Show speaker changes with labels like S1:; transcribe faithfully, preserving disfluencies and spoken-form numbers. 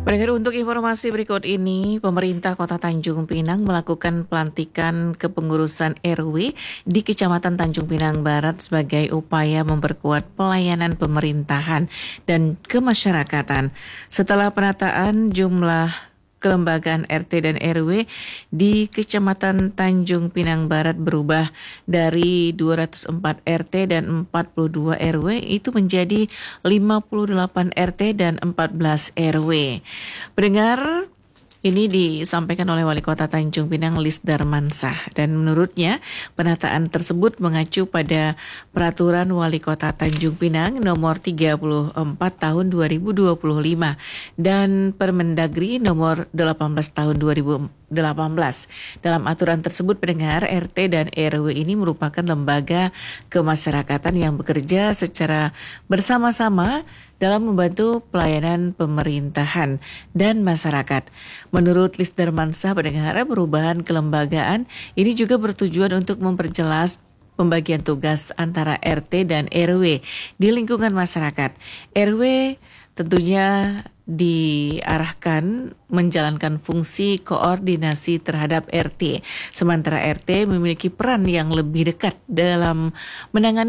S1: Berikut untuk informasi berikut ini, pemerintah Kota Tanjung Pinang melakukan pelantikan kepengurusan R W di Kecamatan Tanjung Pinang Barat sebagai upaya memperkuat pelayanan pemerintahan dan kemasyarakatan. Setelah penataan jumlah kelembagaan R T dan R W di Kecamatan Tanjung Pinang Barat berubah dari dua ratus empat R T dan empat puluh dua R W itu menjadi lima puluh delapan R T dan empat belas R W. Pendengar, ini disampaikan oleh Wali Kota Tanjung Pinang Lis Darmansah, dan menurutnya penataan tersebut mengacu pada Peraturan Wali Kota Tanjung Pinang nomor tiga puluh empat tahun dua ribu dua puluh lima dan Permendagri nomor delapan belas tahun dua ribu delapan belas. Dalam aturan tersebut, pendengar, R T dan R W ini merupakan lembaga kemasyarakatan yang bekerja secara bersama-sama dalam membantu pelayanan pemerintahan dan masyarakat. Menurut Lis Darmansah, pendengar, perubahan kelembagaan ini juga bertujuan untuk memperjelas pembagian tugas antara R T dan R W di lingkungan masyarakat. R W tentunya diarahkan menjalankan fungsi koordinasi terhadap R T, sementara R T memiliki peran yang lebih dekat dalam menangani